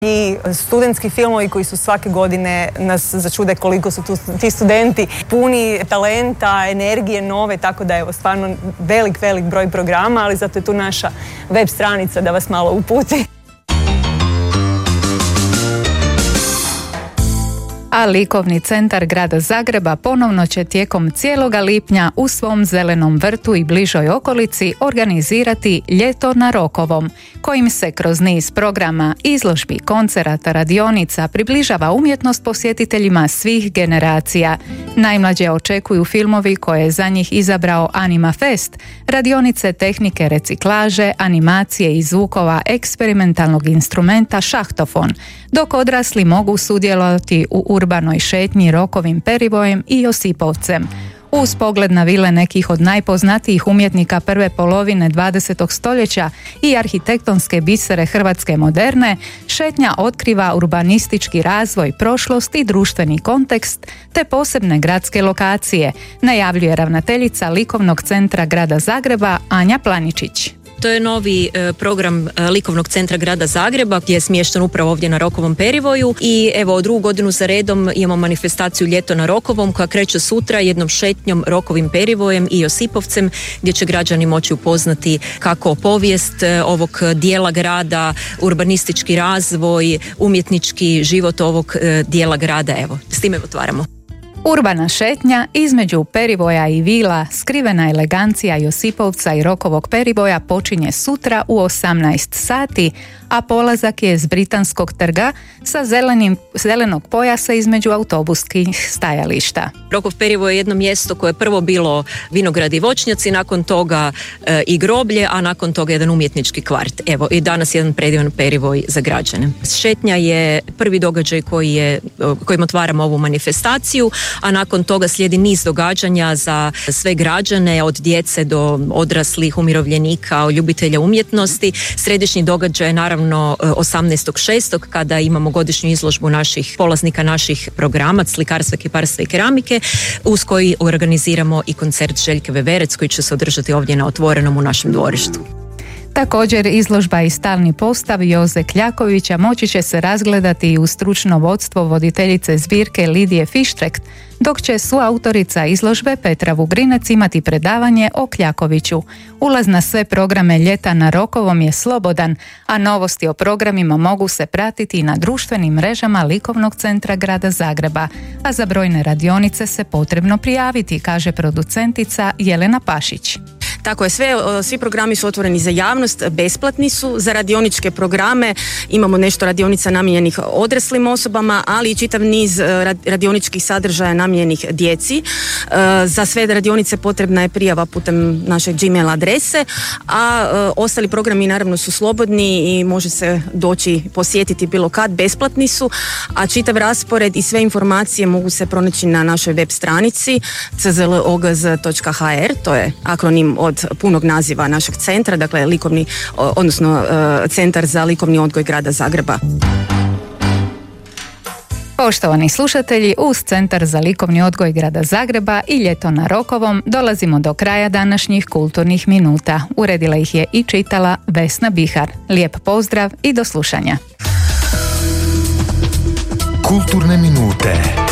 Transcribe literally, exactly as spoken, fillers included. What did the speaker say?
I studentski filmovi koji su svake godine nas začude koliko su tu ti studenti puni talenta, energije nove, tako da evo stvarno velik, velik broj programa, ali zato je tu naša web stranica da vas malo uputi. A Likovni centar grada Zagreba ponovno će tijekom cijeloga lipnja u svom zelenom vrtu i bližoj okolici organizirati Ljeto na Rokovom, kojim se kroz niz programa, izložbi, koncerata, radionica približava umjetnost posjetiteljima svih generacija. Najmlađe očekuju filmovi koje je za njih izabrao Anima Fest, radionice tehnike reciklaže, animacije i zvukova eksperimentalnog instrumenta šahtofon, dok odrasli mogu sudjelovati u urbanoj šetnji Rokovim perivojem i Josipovcem. Uz pogled na vile nekih od najpoznatijih umjetnika prve polovine dvadesetog stoljeća i arhitektonske bisere hrvatske moderne, šetnja otkriva urbanistički razvoj, prošlost i društveni kontekst, te posebne gradske lokacije, najavljuje ravnateljica Likovnog centra grada Zagreba Anja Planičić. To je novi e, program e, Likovnog centra grada Zagreba gdje je smješten upravo ovdje na Rokovom perivoju i evo drugu godinu za redom imamo manifestaciju Ljeto na Rokovom koja kreće sutra jednom šetnjom Rokovim perivojem i Josipovcem gdje će građani moći upoznati kako povijest e, ovog dijela grada, urbanistički razvoj, umjetnički život ovog e, dijela grada. Evo, s time otvaramo. Urbana šetnja između perivoja i vila, skrivena elegancija Josipovca i Rokovog perivoja počinje sutra u osamnaest sati, a polazak je s Britanskog trga sa zelenim, zelenog pojasa između autobuskih stajališta. Rokov perivoj je jedno mjesto koje je prvo bilo vinogradi i voćnjaci, nakon toga e, i groblje, a nakon toga jedan umjetnički kvart. Evo i danas jedan predivan perivoj za građane. Šetnja je prvi događaj koji je, kojim otvaramo ovu manifestaciju, a nakon toga slijedi niz događanja za sve građane, od djece do odraslih, umirovljenika, ljubitelja umjetnosti. Središnji događaj je naravno osamnaestog šestog kada imamo godišnju izložbu naših polaznika naših programa slikarstva, kiparstva i keramike, uz koji organiziramo i koncert Željke Veverec koji će se održati ovdje na otvorenom u našem dvorištu. Također izložba i stalni postav Joze Kljakovića moći će se razgledati i u stručno vodstvo voditeljice zbirke Lidije Fištrekt, dok će suautorica izložbe Petra Vugrinec imati predavanje o Kljakoviću. Ulaz na sve programe Ljeta na Rokovom je slobodan, a novosti o programima mogu se pratiti i na društvenim mrežama Likovnog centra grada Zagreba, a za brojne radionice se potrebno prijaviti, kaže producentica Jelena Pašić. Tako je, sve, svi programi su otvoreni za javnost, besplatni su. Za radioničke programe imamo nešto radionica namijenjenih odraslim osobama, ali i čitav niz radioničkih sadržaja namijenjenih djeci. Za sve radionice potrebna je prijava putem naše Gmail adrese, a ostali programi naravno su slobodni i može se doći posjetiti bilo kad, besplatni su, a čitav raspored i sve informacije mogu se pronaći na našoj web stranici c z l o g z točka h r, to je akronim od punog naziva našeg centra, dakle likovni, odnosno Centar za likovni odgoj grada Zagreba. Poštovani slušatelji, uz Centar za likovni odgoj grada Zagreba i Ljeto na Rokovom dolazimo do kraja današnjih kulturnih minuta. Uredila ih je i čitala Vesna Bihar. Lijep pozdrav i do slušanja. Kulturne minute.